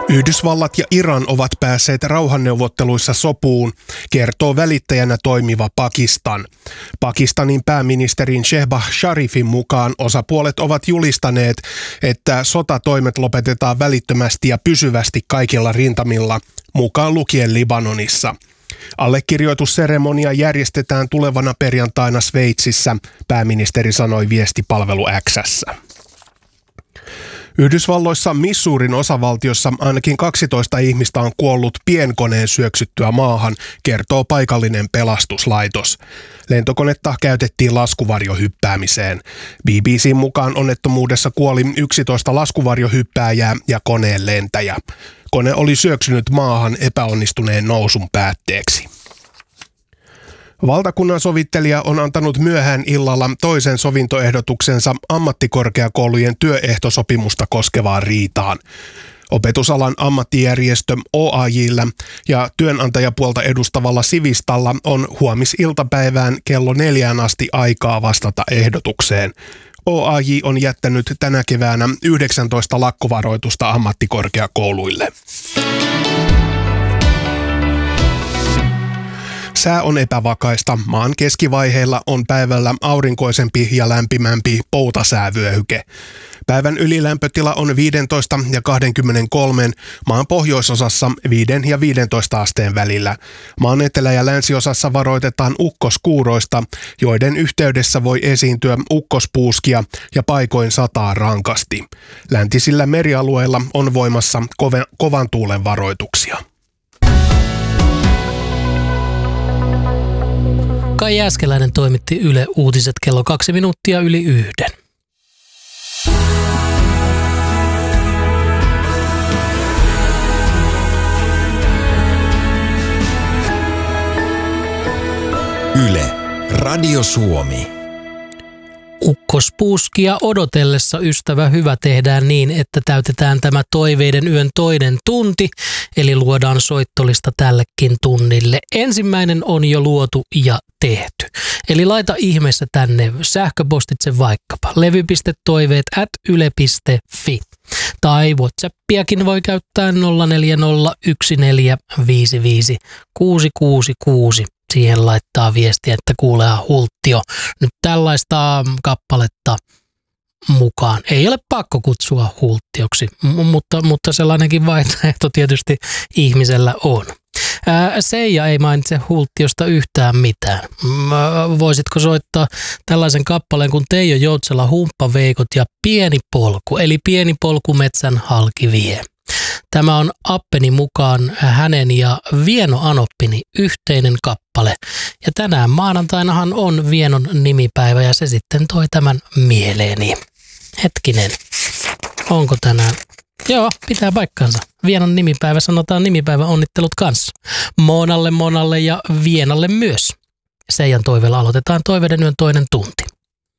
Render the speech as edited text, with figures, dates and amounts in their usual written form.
Yhdysvallat ja Iran ovat päässeet rauhanneuvotteluissa sopuun, kertoo välittäjänä toimiva Pakistan. Pakistanin pääministerin Shehbaz Sharifin mukaan osapuolet ovat julistaneet, että sotatoimet lopetetaan välittömästi ja pysyvästi kaikilla rintamilla, mukaan lukien Libanonissa. Allekirjoitusseremonia järjestetään tulevana perjantaina Sveitsissä, pääministeri sanoi viestipalvelu X:ssä. Yhdysvalloissa Missourin osavaltiossa ainakin 12 ihmistä on kuollut pienkoneen syöksyttyä maahan, kertoo paikallinen pelastuslaitos. Lentokonetta käytettiin laskuvarjohyppäämiseen. BBC:n mukaan onnettomuudessa kuoli 11 laskuvarjohyppääjää ja koneen lentäjä. Kone oli syöksynyt maahan epäonnistuneen nousun päätteeksi. Valtakunnan sovittelija on antanut myöhään illalla toisen sovintoehdotuksensa ammattikorkeakoulujen työehtosopimusta koskevaan riitaan. Opetusalan ammattijärjestö OAJ:llä ja työnantajapuolta edustavalla Sivistalla on huomisiltapäivään kello 4 asti aikaa vastata ehdotukseen. OAJ on jättänyt tänä keväänä 19 lakkovaroitusta ammattikorkeakouluille. Sää on epävakaista. Maan keskivaiheilla on päivällä aurinkoisempi ja lämpimämpi poutasäävyöhyke. Päivän ylilämpötila on 15 ja 23, maan pohjoisosassa 5 ja 15 asteen välillä. Maan etelä- ja länsiosassa varoitetaan ukkoskuuroista, joiden yhteydessä voi esiintyä ukkospuuskia ja paikoin sataa rankasti. Läntisillä merialueilla on voimassa kovan tuulen varoituksia. Kai Jääskeläinen toimitti Yle Uutiset kello 2 minuuttia yli 1. Yle, Radio Suomi. Ukkospuuskia odotellessa, ystävä hyvä, tehdään niin, että täytetään tämä toiveiden yön toinen tunti, eli luodaan soittolista tällekin tunnille. Ensimmäinen on jo luotu ja tehty. Eli laita ihmeessä tänne sähköpostitse vaikkapa levy.toiveet@yle.fi. Tai WhatsAppiakin voi käyttää 0401455666. Siihen laittaa viestiä, että kuulee Hulttio nyt tällaista kappaletta mukaan. Ei ole pakko kutsua Hulttioksi, mutta sellainenkin vaihtoehto tietysti ihmisellä on. Seija ei mainitse Hulttiosta yhtään mitään. Voisitko soittaa tällaisen kappaleen kuin Teijo Joutsela, Humppaveikot ja Pieni polku, eli Pieni polku metsän halki vie. Tämä on Appeni mukaan hänen ja Vieno Anoppini yhteinen kappale. Ja tänään maanantainahan on Vienon nimipäivä ja se sitten toi tämän mieleeni. Hetkinen, onko tänään? Joo, pitää paikkansa. Vienon nimipäivä, sanotaan nimipäivän onnittelut kanssa. Monalle ja Vienalle myös. Seijan toiveella aloitetaan toiveiden yön toinen tunti.